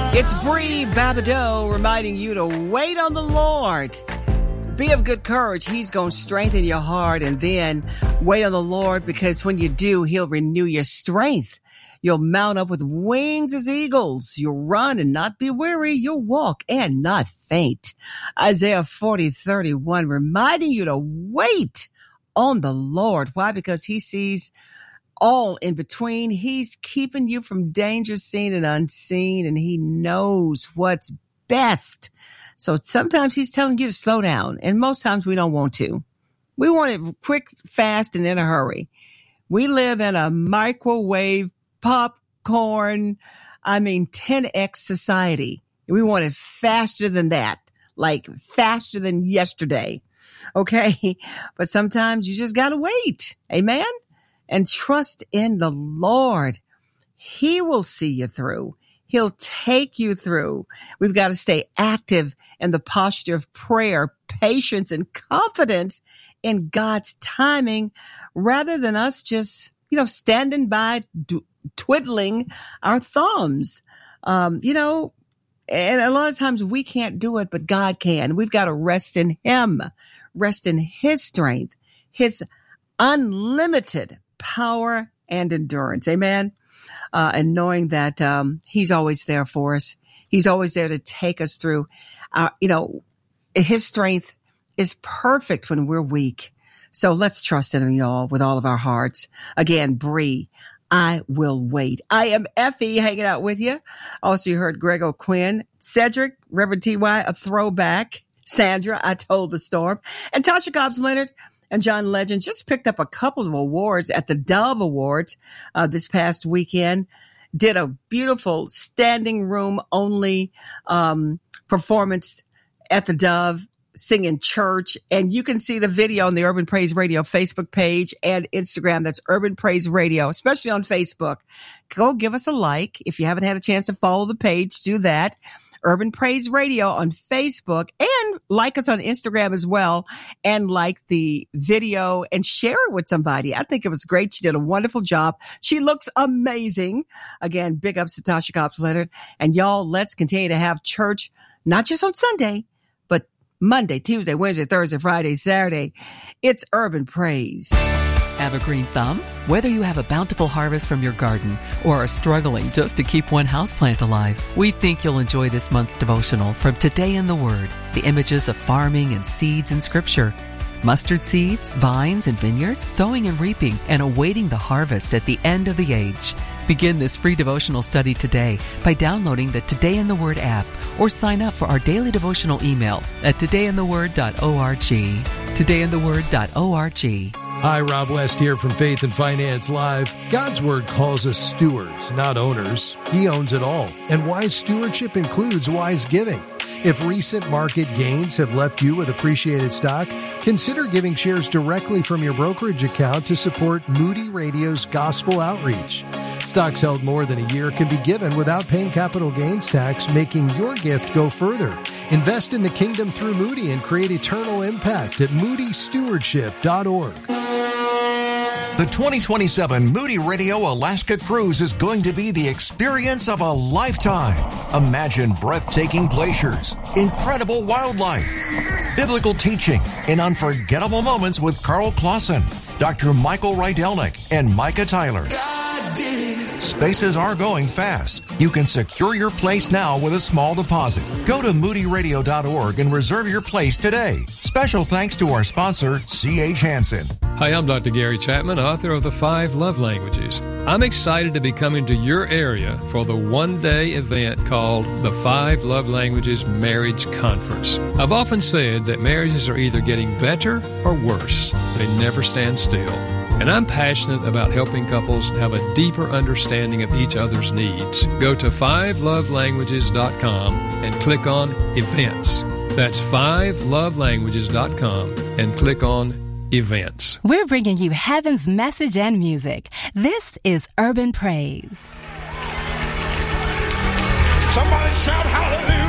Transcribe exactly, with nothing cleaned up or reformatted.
It's Bree Babideau reminding you to wait on the Lord. Be of good courage. He's going to strengthen your heart, and then wait on the Lord, because when you do, he'll renew your strength. You'll mount up with wings as eagles. You'll run and not be weary. You'll walk and not faint. Isaiah forty thirty-one reminding you to wait on the Lord. Why? Because he sees all in between. He's keeping you from danger seen and unseen, and he knows what's best. So sometimes he's telling you to slow down, and most times we don't want to. We want it quick, fast, and in a hurry. We live in a microwave, popcorn, I mean ten X society. We want it faster than that, like faster than yesterday. Okay? But sometimes you just got to wait. Amen? And trust in the Lord. He will see you through. He'll take you through. We've got to stay active in the posture of prayer, patience, and confidence in God's timing, rather than us just, you know, standing by, d- twiddling our thumbs. Um, you know, and a lot of times we can't do it, but God can. We've got to rest in him, rest in his strength, his unlimited power and endurance. Amen. Uh, and knowing that, um, he's always there for us. He's always there to take us through. Uh, you know, his strength is perfect when we're weak. So let's trust in him, y'all, with all of our hearts. Again, Bree, I will wait. I am Effie hanging out with you. Also, you heard Greg O'Quinn, Cedric, Reverend T Y, a throwback. Sandra, I Told the Storm. And Tasha Cobbs Leonard and John Legend just picked up a couple of awards at the Dove Awards uh, this past weekend. Did a beautiful standing room only um, performance at the Dove, singing church. And you can see the video on the Urban Praise Radio Facebook page and Instagram. That's Urban Praise Radio, especially on Facebook. Go give us a like. If you haven't had a chance to follow the page, do that. Urban Praise Radio on Facebook, and like us on Instagram as well, and like the video and share it with somebody. I think it was great. She did a wonderful job. She looks amazing. Again, big ups to Tasha Cobbs Leonard. And y'all, let's continue to have church, not just on Sunday, but Monday, Tuesday, Wednesday, Thursday, Friday, Saturday. It's Urban Praise. Have a green thumb? Whether you have a bountiful harvest from your garden or are struggling just to keep one houseplant alive, we think you'll enjoy this month's devotional from Today in the Word, the images of farming and seeds in Scripture. Mustard seeds, vines, and vineyards, sowing and reaping, and awaiting the harvest at the end of the age. Begin this free devotional study today by downloading the Today in the Word app, or sign up for our daily devotional email at today in the word dot org. today in the word dot org. Hi, Rob West here from Faith and Finance Live. God's Word calls us stewards, not owners. He owns it all. And wise stewardship includes wise giving. If recent market gains have left you with appreciated stock, consider giving shares directly from your brokerage account to support Moody Radio's gospel outreach. Stocks held more than a year can be given without paying capital gains tax, making your gift go further. Invest in the kingdom through Moody and create eternal impact at moody stewardship dot org. The twenty twenty-seven Moody Radio Alaska Cruise is going to be the experience of a lifetime. Imagine breathtaking glaciers, incredible wildlife, biblical teaching, and unforgettable moments with Carl Clausen, Doctor Michael Rydelnik, and Micah Tyler. Spaces are going fast. You can secure your place now with a small deposit. Go to moody radio dot org and reserve your place today. Special thanks to our sponsor, C H Hansen. Hi, I'm Doctor Gary Chapman, author of The Five Love Languages. I'm excited to be coming to your area for the one-day event called the Five Love Languages Marriage Conference. I've often said that marriages are either getting better or worse. They never stand still. And I'm passionate about helping couples have a deeper understanding of each other's needs. Go to five love languages dot com and click on Events. That's five love languages dot com and click on Events. We're bringing you heaven's message and music. This is Urban Praise. Somebody shout hallelujah.